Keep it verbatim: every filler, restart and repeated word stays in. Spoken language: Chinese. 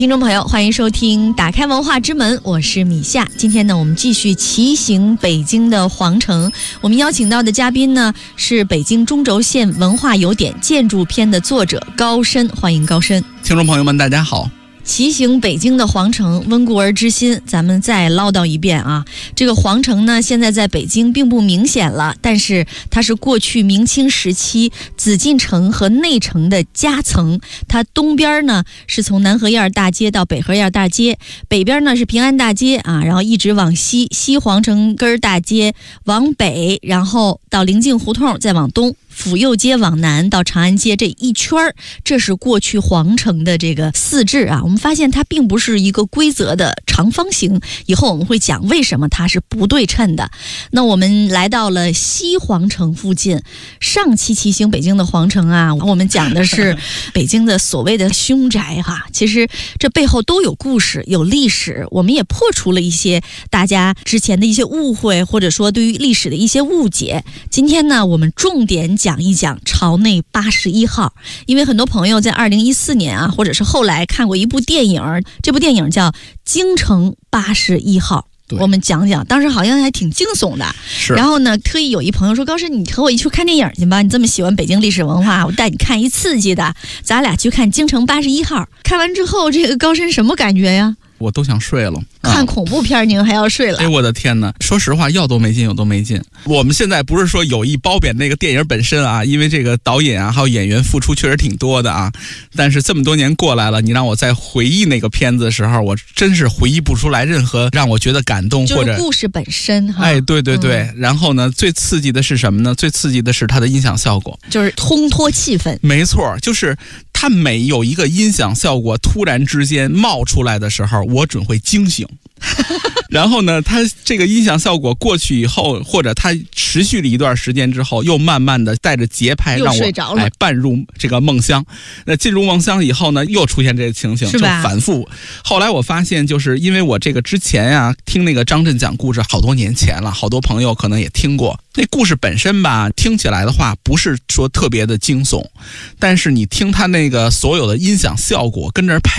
听众朋友，欢迎收听打开文化之门，我是米夏。今天呢，我们继续骑行北京的皇城。我们邀请到的嘉宾呢，是北京中轴线文化有点建筑篇的作者高深，欢迎高深。 听众朋友们，大家好。 骑行北京的皇城，温故而知新，咱们再唠叨一遍啊。这个皇城呢，现在在北京并不明显了，但是它是过去明清时期紫禁城和内城的夹层。它东边呢是从南河沿大街到北河沿大街，北边呢是平安大街啊，然后一直往西，西皇城根大街往北，然后到临近胡同，再往东。府右街往南到长安街这一圈儿，这是过去皇城的这个四至啊。我们发现它并不是一个规则的长方形，以后我们会讲为什么它是不对称的。那我们来到了西皇城附近，上期骑行北京的皇城啊，我们讲的是北京的所谓的凶宅哈，其实这背后都有故事，有历史。我们也破除了一些大家之前的一些误会，或者说对于历史的一些误解。今天呢，我们重点讲讲一讲朝内八十一号，因为很多朋友在二零一四年啊，或者是后来看过一部电影，这部电影叫《京城八十一号》。我们讲讲，当时好像还挺惊悚的。然后呢，特意有一朋友说：“高深，你和我一起去看电影去吧，你这么喜欢北京历史文化，我带你看一刺激的。咱俩去看《京城八十一号》。”看完之后，这个高深什么感觉呀？ 我都想睡了。 看恐怖片您还要睡了？ 哎，我的天哪！说实话，要多没劲有多没劲。我们现在不是说有意褒贬那个电影本身啊，因为这个导演啊还有演员付出确实挺多的啊。但是这么多年过来了，你让我在回忆那个片子的时候，我真是回忆不出来任何让我觉得感动或者就是故事本身哈。 哎，对对对、嗯。然后呢，最刺激的是什么呢？最刺激的是它的音响效果， 就是烘托气氛。 没错，就是它每有一个音响效果突然之间冒出来的时候，我准会惊醒。然后呢，它这个音响效果过去以后，或者它持续了一段时间之后，又慢慢的带着节拍让我哎伴入这个梦乡。那进入梦乡以后呢，又出现这个情形，就反复。后来我发现，就是因为我这个之前啊听那个张震讲故事好多年前了，好多朋友可能也听过。那故事本身吧，听起来的话不是说特别的惊悚，但是你听它那个所有的音响效果跟着配。